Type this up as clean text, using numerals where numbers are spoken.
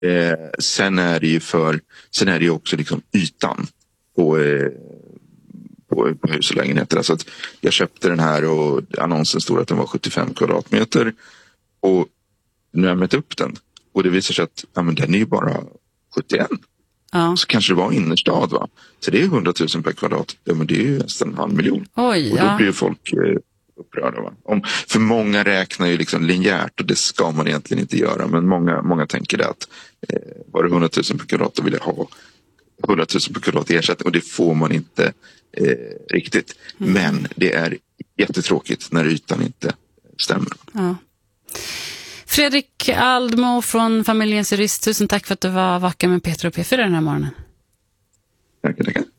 Sen är det ju också liksom ytan på hus och lägenheter. Alltså att jag köpte den här och annonsen stod att den var 75 kvadratmeter. Och nu har jag mätt upp den. Och det visar sig att den är ju bara 71. Ja. Så kanske det var innerstad, va? Så det är 100 000 per kvadrat. Ja, men det är ju nästan 500 000. Oj, och då blir ju folk upprörda, va? För många räknar ju liksom linjärt och det ska man egentligen inte göra. Men många tänker det att var det 100 000 per kvadrat då vill jag ha 100 000 per kvadrat ersättning. Och det får man inte riktigt. Men det är jättetråkigt när ytan inte stämmer. Ja. Fredrik Aldmo från Familjens Jurist, tusen tack för att du var vaken med Peter och P4 den här morgonen. Tack.